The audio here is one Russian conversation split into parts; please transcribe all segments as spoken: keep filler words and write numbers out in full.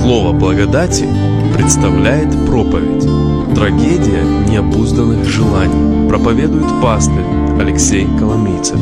Слово благодати представляет проповедь «Трагедия необузданных желаний». Проповедует пастырь Алексей Коломийцев.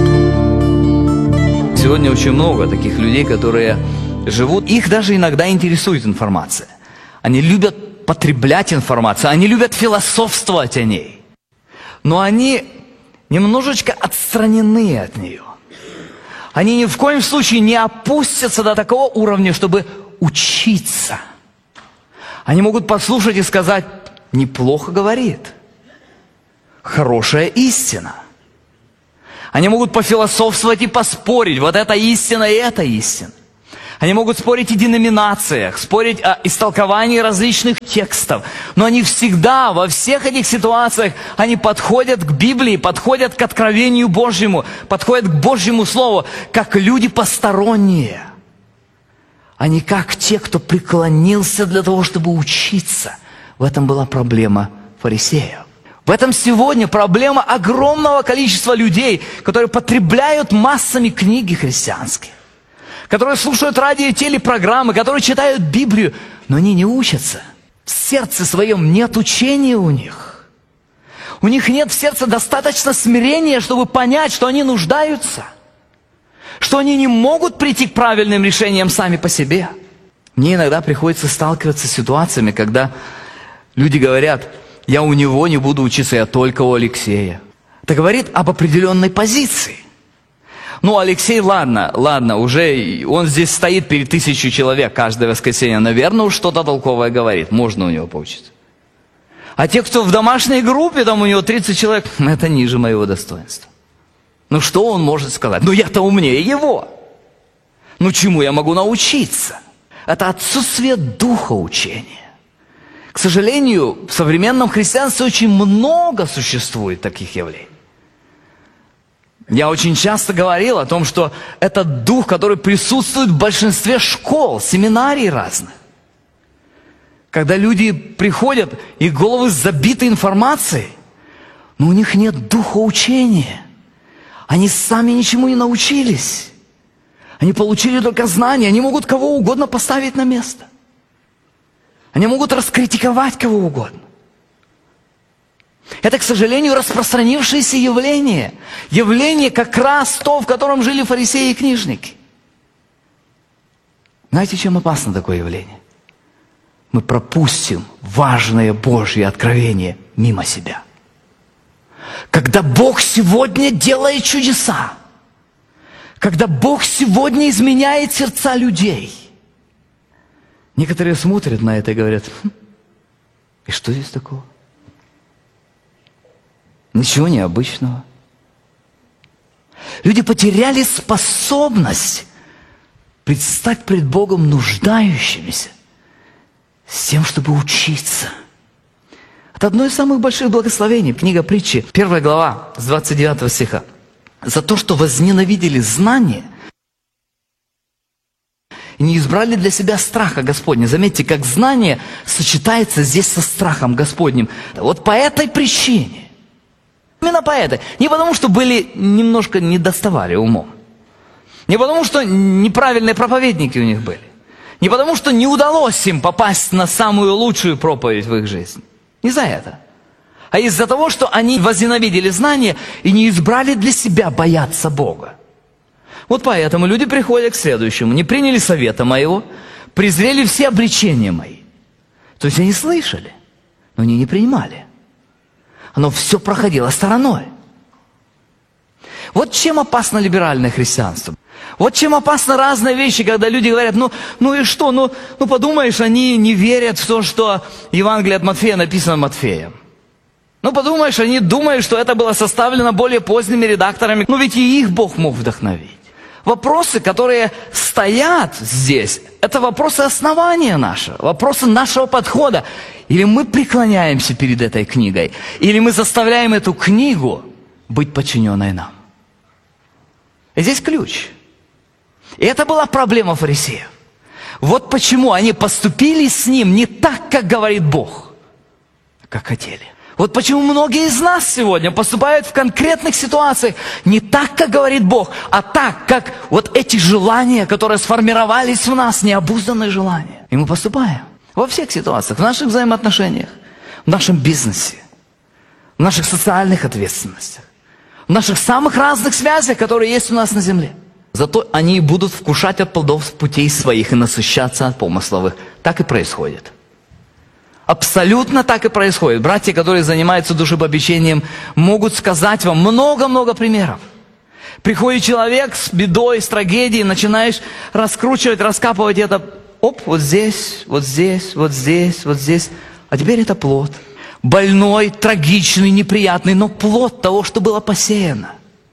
Сегодня очень много таких людей, которые живут, их даже иногда интересует информация. Они любят потреблять информацию, они любят философствовать о ней. Но они немножечко отстранены от нее. Они ни в коем случае не опустятся до такого уровня, чтобы учиться. Они могут послушать и сказать: неплохо говорит, хорошая истина. Они могут пофилософствовать и поспорить, вот это истина и это истина. Они могут спорить о деноминациях, спорить о истолковании различных текстов. Но они всегда, во всех этих ситуациях, они подходят к Библии, подходят к откровению Божьему, подходят к Божьему Слову, как люди посторонние. А не как те, кто преклонился для того, чтобы учиться. В этом была проблема фарисеев. В этом сегодня проблема огромного количества людей, которые потребляют массами книги христианские, которые слушают радио и телепрограммы, которые читают Библию, но они не учатся. В сердце своем нет учения у них. У них нет в сердце достаточно смирения, чтобы понять, что они нуждаются, что они не могут прийти к правильным решениям сами по себе. Мне иногда приходится сталкиваться с ситуациями, когда люди говорят: я у него не буду учиться, я только у Алексея. Это говорит об определенной позиции. Ну, Алексей, ладно, ладно, уже он здесь стоит перед тысячей человек каждое воскресенье. Наверное, уж что-то толковое говорит, можно у него поучиться. А те, кто в домашней группе, там у него тридцать человек, это ниже моего достоинства. Ну, что он может сказать? Ну, я-то умнее его. Ну, чему я могу научиться? Это отсутствие духа учения. К сожалению, в современном христианстве очень много существует таких явлений. Я очень часто говорил о том, что это дух, который присутствует в большинстве школ, семинарий разных. Когда люди приходят, их головы забиты информацией, но у них нет духа учения. Они сами ничему не научились. Они получили только знания, они могут кого угодно поставить на место. Они могут раскритиковать кого угодно. Это, к сожалению, распространившееся явление. Явление как раз то, в котором жили фарисеи и книжники. Знаете, чем опасно такое явление? Мы пропустим важное Божье откровение мимо себя. Когда Бог сегодня делает чудеса, когда Бог сегодня изменяет сердца людей, некоторые смотрят на это и говорят: хм, и что здесь такого? Ничего необычного. Люди потеряли способность предстать пред Богом нуждающимися с тем, чтобы учиться. Это одно из самых больших благословений. Книга Притчи, первая глава, с двадцать девятого стиха. За то, что возненавидели знание и не избрали для себя страха Господня. Заметьте, как знание сочетается здесь со страхом Господним. Вот по этой причине. Именно по этой. Не потому, что были немножко не доставали умом. Не потому, что неправильные проповедники у них были. Не потому, что не удалось им попасть на самую лучшую проповедь в их жизни. Не за это. А из-за того, что они возненавидели знания и не избрали для себя бояться Бога. Вот поэтому люди приходят к следующему. Не приняли совета моего, презрели все обличения мои. То есть они слышали, но они не принимали. Оно все проходило стороной. Вот чем опасно либеральное христианство. Вот чем опасны разные вещи, когда люди говорят: ну, ну и что, ну, ну подумаешь, они не верят в то, что Евангелие от Матфея написано Матфеем. Ну подумаешь, они думают, что это было составлено более поздними редакторами. Ну ведь и их Бог мог вдохновить. Вопросы, которые стоят здесь, это вопросы основания нашего, вопросы нашего подхода. Или мы преклоняемся перед этой книгой, или мы заставляем эту книгу быть подчиненной нам. И здесь ключ. И это была проблема фарисеев. Вот почему они поступили с ним не так, как говорит Бог, а как хотели. Вот почему многие из нас сегодня поступают в конкретных ситуациях не так, как говорит Бог, а так, как вот эти желания, которые сформировались в нас, необузданные желания. И мы поступаем во всех ситуациях, в наших взаимоотношениях, в нашем бизнесе, в наших социальных ответственностях, в наших самых разных связях, которые есть у нас на земле. Зато они будут вкушать от плодов путей своих и насыщаться от помыслов их. Так и происходит. Абсолютно так и происходит. Братья, которые занимаются душепопечением, могут сказать вам много-много примеров. Приходит человек с бедой, с трагедией, начинаешь раскручивать, раскапывать это. Оп, вот здесь, вот здесь, вот здесь, вот здесь. А теперь это плод. Больной, трагичный, неприятный, но плод того, что было посеяно.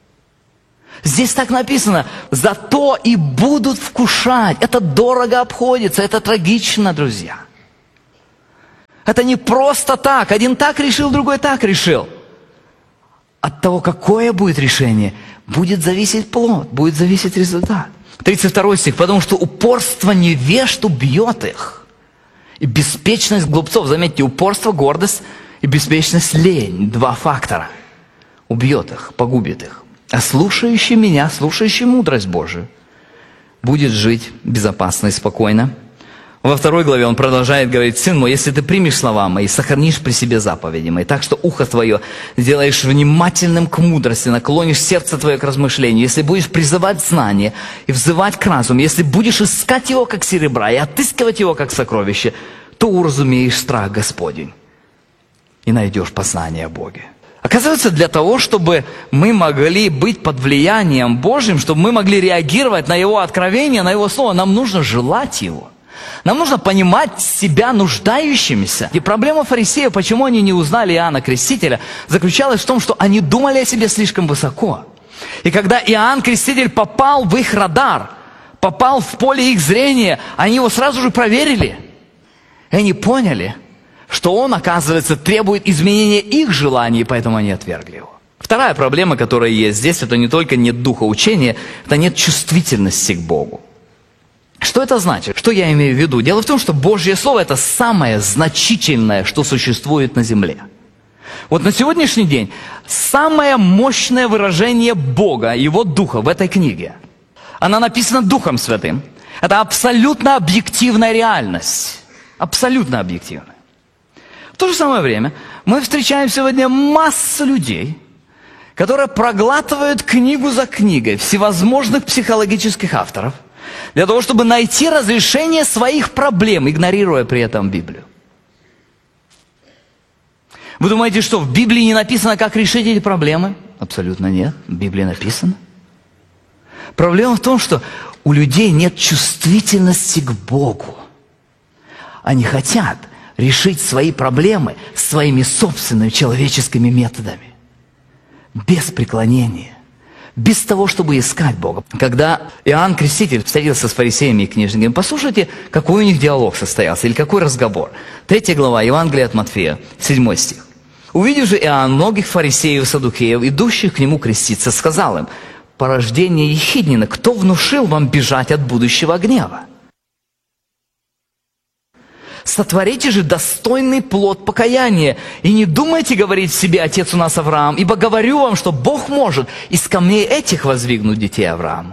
Здесь так написано: зато и будут вкушать. Это дорого обходится, это трагично, друзья. Это не просто так. Один так решил, другой так решил. От того, какое будет решение, будет зависеть плод, будет зависеть результат. тридцать второй стих. Потому что упорство невежд убьет их. И беспечность глупцов. Заметьте, упорство, гордость и беспечность лень. Два фактора. Убьет их, погубит их. А слушающий меня, слушающий мудрость Божию, будет жить безопасно и спокойно. Во второй главе он продолжает говорить: сын мой, если ты примешь слова мои, сохранишь при себе заповеди мои, так что ухо твое сделаешь внимательным к мудрости, наклонишь сердце твое к размышлению, если будешь призывать знание и взывать к разуму, если будешь искать его, как серебра, и отыскивать его, как сокровище, то уразумеешь страх Господень и найдешь познание о Боге. Оказывается, для того, чтобы мы могли быть под влиянием Божьим, чтобы мы могли реагировать на Его откровение, на Его Слово, нам нужно желать Его. Нам нужно понимать себя нуждающимися. И проблема фарисеев, почему они не узнали Иоанна Крестителя, заключалась в том, что они думали о себе слишком высоко. И когда Иоанн Креститель попал в их радар, попал в поле их зрения, они его сразу же проверили. И они поняли, что он, оказывается, требует изменения их желаний, поэтому они отвергли его. Вторая проблема, которая есть здесь, это не только нет духа учения, это нет чувствительности к Богу. Что это значит? Что я имею в виду? Дело в том, что Божье Слово – это самое значительное, что существует на земле. Вот на сегодняшний день самое мощное выражение Бога, Его Духа в этой книге, она написана Духом Святым. Это абсолютно объективная реальность. Абсолютно объективная. В то же самое время мы встречаем сегодня массу людей, которые проглатывают книгу за книгой всевозможных психологических авторов для того, чтобы найти разрешение своих проблем, игнорируя при этом Библию. Вы думаете, что в Библии не написано, как решить эти проблемы? Абсолютно нет. В Библии написано. Проблема в том, что у людей нет чувствительности к Богу. Они хотят решить свои проблемы своими собственными человеческими методами. Без преклонения. Без того, чтобы искать Бога. Когда Иоанн Креститель встретился с фарисеями и книжниками, послушайте, какой у них диалог состоялся, или какой разговор. Третья глава Евангелия от Матфея, седьмой стих. «Увидев же Иоанн многих фарисеев и саддукеев, идущих к нему креститься, сказал им: порождение ехиднина, кто внушил вам бежать от будущего гнева? Сотворите же достойный плод покаяния, и не думайте говорить себе: отец у нас Авраам, ибо говорю вам, что Бог может из камней этих воздвигнуть детей Аврааму».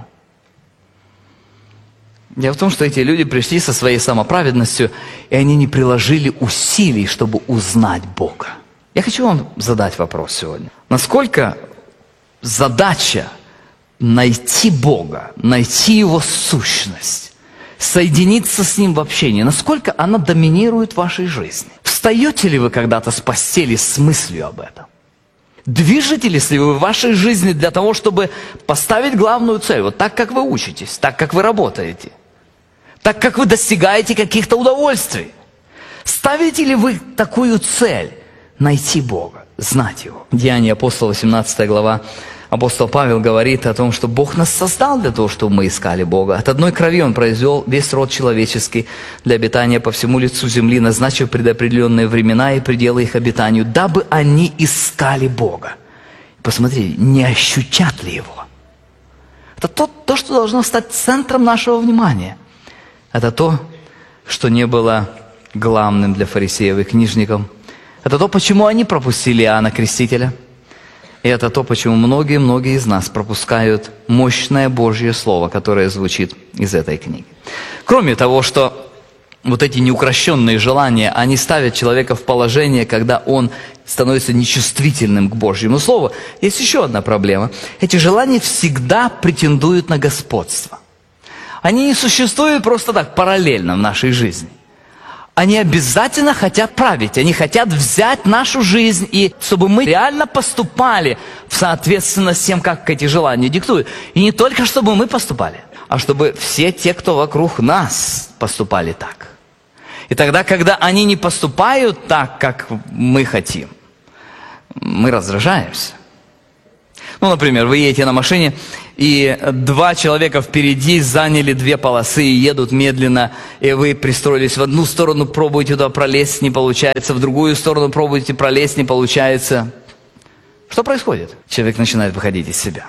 Дело в том, что эти люди пришли со своей самоправедностью, и они не приложили усилий, чтобы узнать Бога. Я хочу вам задать вопрос сегодня. Насколько задача найти Бога, найти Его сущность, соединиться с Ним в общении, насколько она доминирует в вашей жизни? Встаете ли вы когда-то с постели с мыслью об этом? Движете ли вы в вашей жизни для того, чтобы поставить главную цель? Вот так, как вы учитесь, так, как вы работаете, так, как вы достигаете каких-то удовольствий. Ставите ли вы такую цель? Найти Бога, знать Его. Деяния апостола, восемнадцатая глава. Апостол Павел говорит о том, что Бог нас создал для того, чтобы мы искали Бога. От одной крови Он произвел весь род человеческий для обитания по всему лицу земли, назначив предопределенные времена и пределы их обитанию, дабы они искали Бога. Посмотрите, не ощутят ли Его? Это то, то, что должно стать центром нашего внимания. Это то, что не было главным для фарисеев и книжников. Это то, почему они пропустили Иоанна Крестителя. И это то, почему многие-многие из нас пропускают мощное Божье Слово, которое звучит из этой книги. Кроме того, что вот эти неукрощенные желания, они ставят человека в положение, когда он становится нечувствительным к Божьему Слову. Есть еще одна проблема. Эти желания всегда претендуют на господство. Они не существуют просто так, параллельно в нашей жизни. Они обязательно хотят править, они хотят взять нашу жизнь, и чтобы мы реально поступали в соответственно с тем, как эти желания диктуют. И не только чтобы мы поступали, а чтобы все те, кто вокруг нас, поступали так. И тогда, когда они не поступают так, как мы хотим, мы раздражаемся. Ну, например, вы едете на машине, и два человека впереди заняли две полосы и едут медленно, и вы пристроились в одну сторону, пробуете туда пролезть, не получается, в другую сторону пробуете пролезть, не получается. Что происходит? Человек начинает выходить из себя.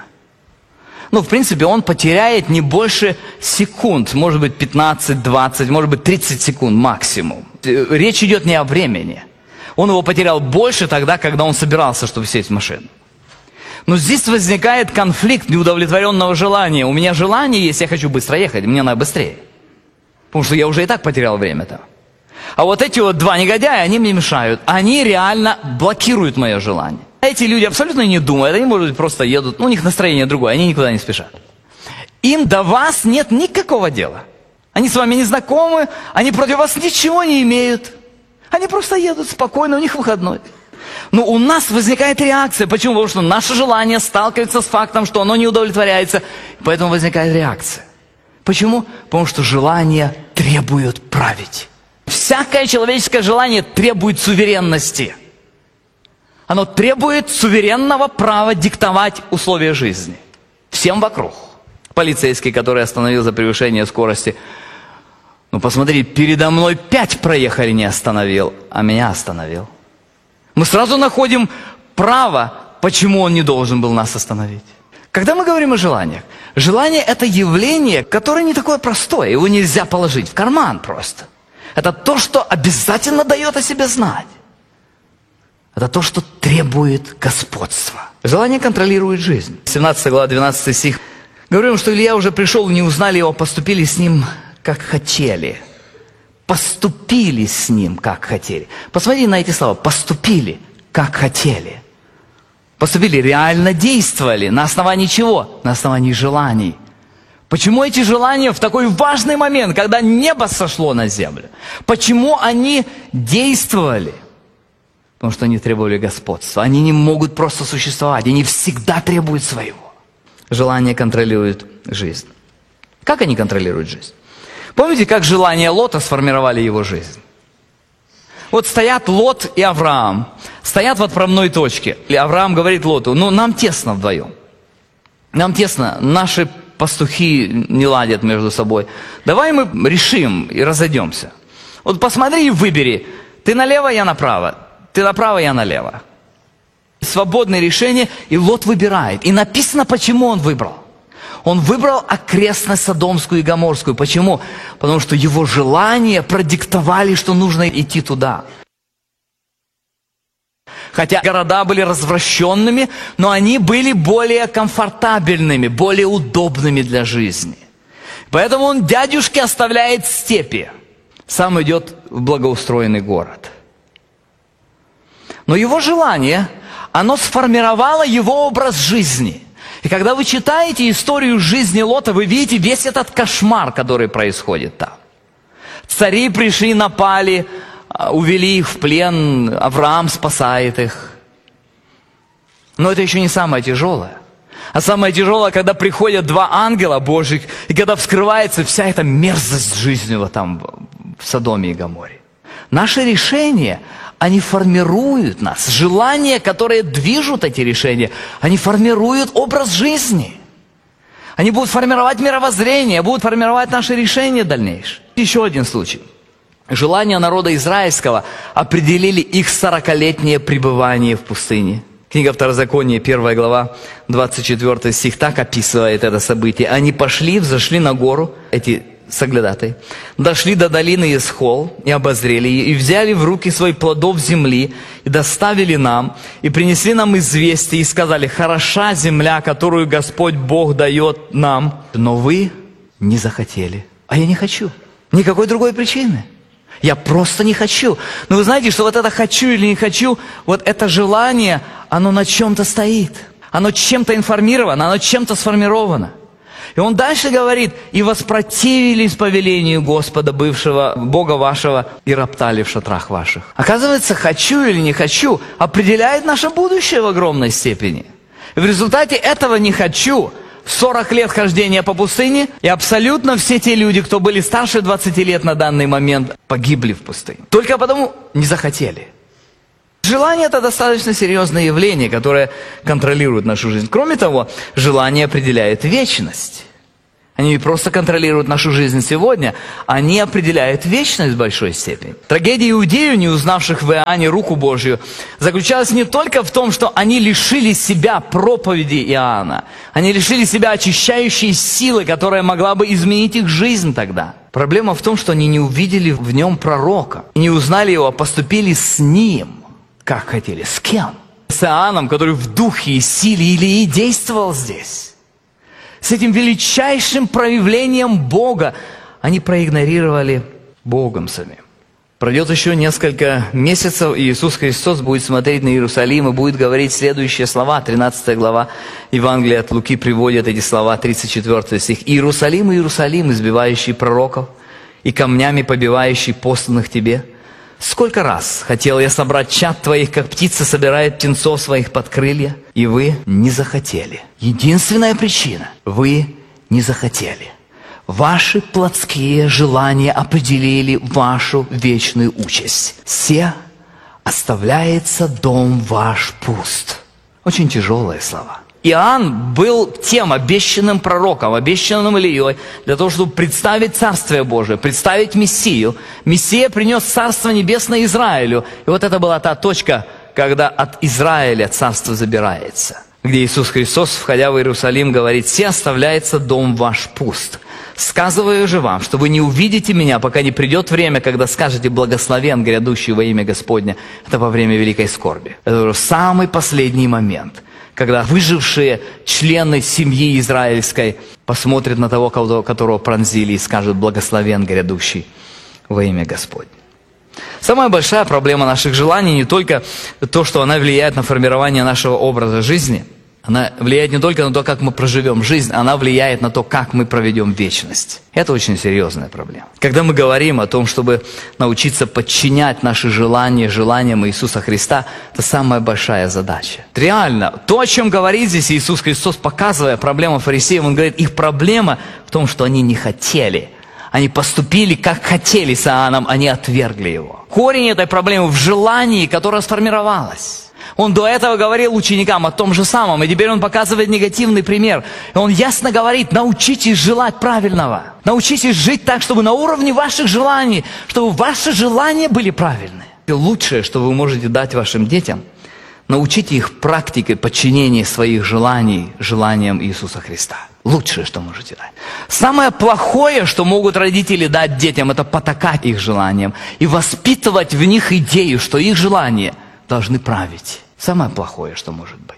Ну, в принципе, он потеряет не больше секунд, может быть, пятнадцать-двадцать, может быть, тридцать секунд максимум. Речь идет не о времени. Он его потерял больше тогда, когда он собирался, чтобы сесть в машину. Но здесь возникает конфликт неудовлетворенного желания. У меня желание есть, я хочу быстро ехать, мне надо быстрее. Потому что я уже и так потерял время-то. А вот эти вот два негодяя, они мне мешают. Они реально блокируют мое желание. Эти люди абсолютно не думают, они, может быть, просто едут, ну, у них настроение другое, они никуда не спешат. Им до вас нет никакого дела. Они с вами не знакомы, они против вас ничего не имеют. Они просто едут спокойно, у них выходной. Но у нас возникает реакция. Почему? Потому что наше желание сталкивается с фактом, что оно не удовлетворяется. Поэтому возникает реакция. Почему? Потому что желание требует править. Всякое человеческое желание требует суверенности. Оно требует суверенного права диктовать условия жизни. Всем вокруг. Полицейский, который остановил за превышение скорости. Ну, посмотри, передо мной пять проехали, не остановил, а меня остановил. Мы сразу находим право, почему он не должен был нас остановить. Когда мы говорим о желаниях, желание – это явление, которое не такое простое, его нельзя положить в карман просто. Это то, что обязательно дает о себе знать. Это то, что требует господства. Желание контролирует жизнь. семнадцатая глава, двенадцатый стих. Говорим, что Илья уже пришел, не узнали его, поступили с ним, как хотели. Поступили с ним, как хотели. Посмотри на эти слова. Поступили, как хотели. Поступили, реально действовали. На основании чего? На основании желаний. Почему эти желания в такой важный момент, когда небо сошло на землю? Почему они действовали? Потому что они требовали господства. Они не могут просто существовать. Они всегда требуют своего. Желание контролирует жизнь. Как они контролируют жизнь? Помните, как желания Лота сформировали его жизнь? Вот стоят Лот и Авраам, стоят в отправной точке. И Авраам говорит Лоту: ну, нам тесно вдвоем. Нам тесно, наши пастухи не ладят между собой. Давай мы решим и разойдемся. Вот посмотри и выбери. Ты налево, я направо. Ты направо, я налево. Свободное решение, и Лот выбирает. И написано, почему он выбрал. Он выбрал окрестность Содомскую и Гоморскую. Почему? Потому что его желания продиктовали, что нужно идти туда. Хотя города были развращенными, но они были более комфортабельными, более удобными для жизни. Поэтому он дядюшке оставляет степи. Сам идет в благоустроенный город. Но его желание, оно сформировало его образ жизни. И когда вы читаете историю жизни Лота, вы видите весь этот кошмар, который происходит там. Цари пришли, напали, увели их в плен, Авраам спасает их. Но это еще не самое тяжелое. А самое тяжелое, когда приходят два ангела Божьих, и когда вскрывается вся эта мерзость жизненного там в Содоме и Гоморе. Наши решения, они формируют нас. Желания, которые движут эти решения, они формируют образ жизни. Они будут формировать мировоззрение, будут формировать наши решения дальнейшие. Еще один случай. Желания народа израильского определили их сорокалетнее пребывание в пустыне. Книга Второзакония, первая глава, двадцать четвёртый стих, так описывает это событие. Они пошли, взошли на гору, эти соглядатые, дошли до долины Исхол и обозрели ее, и взяли в руки свои плодов земли, и доставили нам, и принесли нам известие, и сказали: хороша земля, которую Господь Бог дает нам, но вы не захотели. А я не хочу. Никакой другой причины. Я просто не хочу. Но вы знаете, что вот это «хочу» или «не хочу», вот это желание, оно на чем-то стоит. Оно чем-то информировано, оно чем-то сформировано. И он дальше говорит: «И воспротивились повелению Господа, бывшего Бога вашего, и роптали в шатрах ваших». Оказывается, «хочу» или «не хочу» определяет наше будущее в огромной степени. И в результате этого «не хочу» сорок лет хождения по пустыне, и абсолютно все те люди, кто были старше двадцати лет на данный момент, погибли в пустыне. Только потому не захотели. Желание – это достаточно серьезное явление, которое контролирует нашу жизнь. Кроме того, желание определяет вечность. Они не просто контролируют нашу жизнь сегодня, они определяют вечность в большой степени. Трагедия иудеев, не узнавших в Иоанне руку Божью, заключалась не только в том, что они лишили себя проповеди Иоанна, они лишили себя очищающей силы, которая могла бы изменить их жизнь тогда. Проблема в том, что они не увидели в нем пророка, и не узнали его, а поступили с ним, как хотели. С кем? С Иоанном, который в духе и силе Илии действовал здесь. С этим величайшим проявлением Бога они проигнорировали Богом самим. Пройдет еще несколько месяцев, и Иисус Христос будет смотреть на Иерусалим и будет говорить следующие слова. тринадцатая глава Евангелия от Луки приводит эти слова, тридцать четвёртый стих. «Иерусалим, Иерусалим, избивающий пророков и камнями побивающий посланных тебе, сколько раз хотел я собрать чад твоих, как птица собирает птенцов своих под крылья, и вы не захотели». Единственная причина – вы не захотели. Ваши плотские желания определили вашу вечную участь. «Се оставляется дом ваш пуст». Очень тяжелые слова. Иоанн был тем обещанным пророком, обещанным Илией, для того, чтобы представить Царствие Божие, представить Мессию. Мессия принес Царство Небесное Израилю. И вот это была та точка, когда от Израиля Царство забирается. Где Иисус Христос, входя в Иерусалим, говорит: «Се оставляется дом ваш пуст. Сказываю же вам, что вы не увидите меня, пока не придет время, когда скажете: благословен грядущий во имя Господня». Это во время великой скорби. Это уже самый последний момент, когда выжившие члены семьи израильской посмотрят на того, которого пронзили, и скажут: благословен грядущий во имя Господне. Самая большая проблема наших желаний не только то, что она влияет на формирование нашего образа жизни, она влияет не только на то, как мы проживем жизнь, она влияет на то, как мы проведем вечность. Это очень серьезная проблема. Когда мы говорим о том, чтобы научиться подчинять наши желания желаниям Иисуса Христа, это самая большая задача. Реально, то, о чем говорит здесь Иисус Христос, показывая проблему фарисеев, Он говорит, их проблема в том, что они не хотели. Они поступили, как хотели с Иоанном, они отвергли его. Корень этой проблемы в желании, которое сформировалось. Он до этого говорил ученикам о том же самом, и теперь он показывает негативный пример. И он ясно говорит: научитесь желать правильного. Научитесь жить так, чтобы на уровне ваших желаний, чтобы ваши желания были правильные. И лучшее, что вы можете дать вашим детям, научите их практике подчинения своих желаний желаниям Иисуса Христа. Лучшее, что можете дать. Самое плохое, что могут родители дать детям, это потакать их желаниям и воспитывать в них идею, что их желания должны править. Самое плохое, что может быть.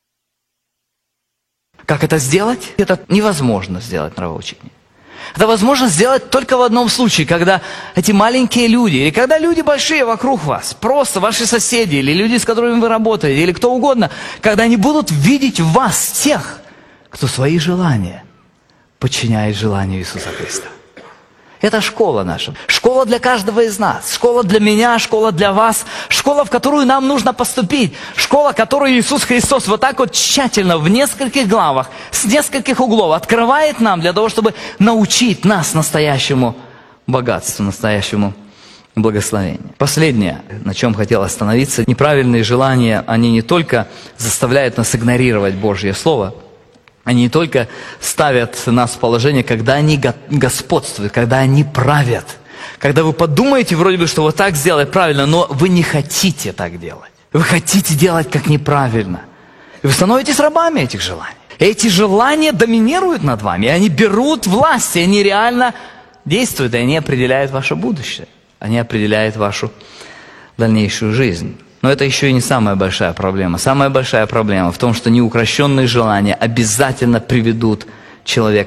Как это сделать? Это невозможно сделать нравоучение. Это возможно сделать только в одном случае, когда эти маленькие люди, или когда люди большие вокруг вас, просто ваши соседи, или люди, с которыми вы работаете, или кто угодно, когда они будут видеть в вас тех, кто свои желания подчиняет желанию Иисуса Христа. Это школа наша. Школа для каждого из нас. Школа для меня, школа для вас. Школа, в которую нам нужно поступить. Школа, которую Иисус Христос вот так вот тщательно в нескольких главах, с нескольких углов открывает нам для того, чтобы научить нас настоящему богатству, настоящему благословению. Последнее, на чем хотел остановиться. Неправильные желания, они не только заставляют нас игнорировать Божье Слово, они не только ставят нас в положение, когда они господствуют, когда они правят. Когда вы подумаете, вроде бы, что вот так сделать правильно, но вы не хотите так делать. Вы хотите делать как неправильно. И вы становитесь рабами этих желаний. Эти желания доминируют над вами, и они берут власть, и они реально действуют, и они определяют ваше будущее. Они определяют вашу дальнейшую жизнь. Но это еще и не самая большая проблема. Самая большая проблема в том, что неукрощенные желания обязательно приведут человека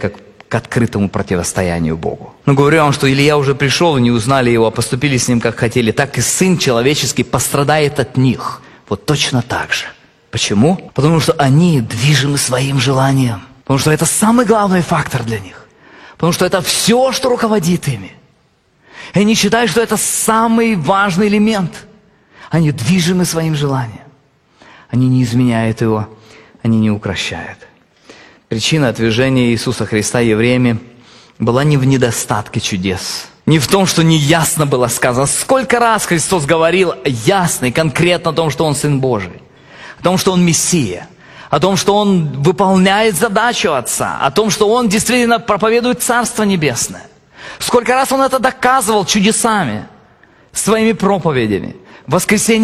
к открытому противостоянию Богу. Но говорю вам, что Илья уже пришел, и не узнали его, а поступили с ним, как хотели, так и Сын Человеческий пострадает от них. Вот точно так же. Почему? Потому что они движимы своим желанием. Потому что это самый главный фактор для них. Потому что это все, что руководит ими. И они считают, что это самый важный элемент. Они движимы своим желанием. Они не изменяют его, они не укрощают. Причина отвержения Иисуса Христа евреями была не в недостатке чудес, не в том, что неясно было сказано. Сколько раз Христос говорил ясно и конкретно о том, что Он Сын Божий, о том, что Он Мессия, о том, что Он выполняет задачу Отца, о том, что Он действительно проповедует Царство Небесное. Сколько раз Он это доказывал чудесами, своими проповедями. В воскресенье